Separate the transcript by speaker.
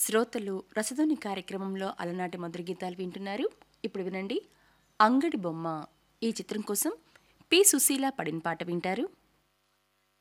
Speaker 1: శ్రోతలు రసధుని కార్యక్రమంలో అలనాటి మధుర గీతాలు వింటున్నారు. ఇప్పుడు వినండి అంగడి బొమ్మ. ఈ చిత్రం కోసం పి సుశీల పడిన పాట వింటారు.